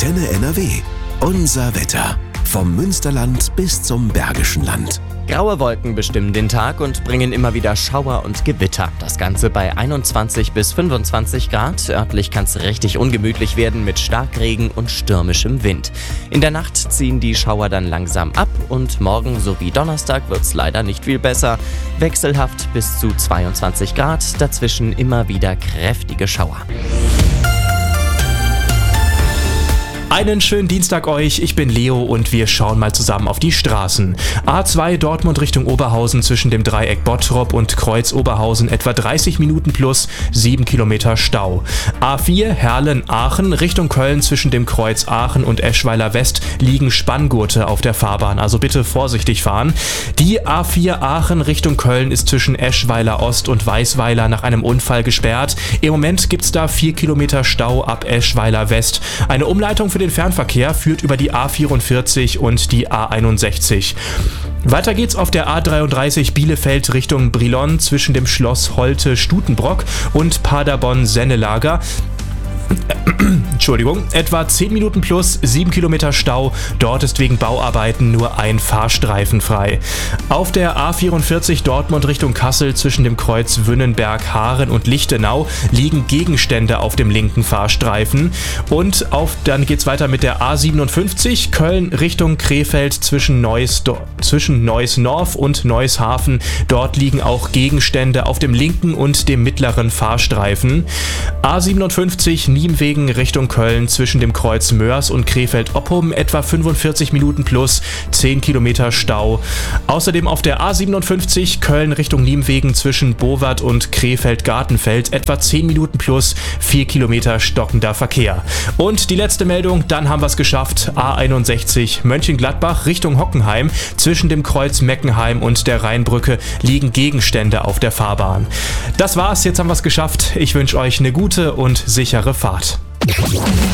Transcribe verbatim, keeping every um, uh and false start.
Antenne N R W. Unser Wetter. Vom Münsterland bis zum Bergischen Land. Graue Wolken bestimmen den Tag und bringen immer wieder Schauer und Gewitter. Das Ganze bei einundzwanzig bis fünfundzwanzig Grad. Örtlich kann es richtig ungemütlich werden mit Starkregen und stürmischem Wind. In der Nacht ziehen die Schauer dann langsam ab und morgen sowie Donnerstag wird es leider nicht viel besser. Wechselhaft bis zu zweiundzwanzig Grad, dazwischen immer wieder kräftige Schauer. Einen schönen Dienstag euch, ich bin Leo und wir schauen mal zusammen auf die Straßen. A zwei Dortmund Richtung Oberhausen zwischen dem Dreieck Bottrop und Kreuz Oberhausen etwa dreißig Minuten plus sieben Kilometer Stau. A vier Herlen-Aachen Richtung Köln zwischen dem Kreuz Aachen und Eschweiler West liegen Spanngurte auf der Fahrbahn, also bitte vorsichtig fahren. Die A vier Aachen Richtung Köln ist zwischen Eschweiler Ost und Weißweiler nach einem Unfall gesperrt. Im Moment gibt's da vier Kilometer Stau ab Eschweiler West. Eine Umleitung für den Fernverkehr führt über die A vierundvierzig und die A einundsechzig. Weiter geht's auf der A dreiunddreißig Bielefeld Richtung Brilon zwischen dem Schloss Holte-Stutenbrock und Paderborn-Sennelager. Entschuldigung, etwa zehn Minuten plus sieben Kilometer Stau. Dort ist wegen Bauarbeiten nur ein Fahrstreifen frei. Auf der A vierundvierzig Dortmund Richtung Kassel zwischen dem Kreuz Wünnenberg, Haaren und Lichtenau liegen Gegenstände auf dem linken Fahrstreifen. Und auf, dann geht's weiter mit der A siebenundfünfzig Köln Richtung Krefeld zwischen Neuss, zwischen Neuss-Norf und Neuss-Hafen. Dort liegen auch Gegenstände auf dem linken und dem mittleren Fahrstreifen. A siebenundfünfzig Nienwegen Richtung Köln zwischen dem Kreuz Mörs und Krefeld-Oppum etwa fünfundvierzig Minuten plus zehn Kilometer Stau. Außerdem auf der A siebenundfünfzig Köln Richtung Nienwegen zwischen Bowart und Krefeld-Gartenfeld etwa zehn Minuten plus vier Kilometer stockender Verkehr. Und die letzte Meldung, dann haben wir es geschafft. A einundsechzig Mönchengladbach Richtung Hockenheim zwischen dem Kreuz Meckenheim und der Rheinbrücke liegen Gegenstände auf der Fahrbahn. Das war's, jetzt haben wir es geschafft. Ich wünsche euch eine gute und sichere Fahrt.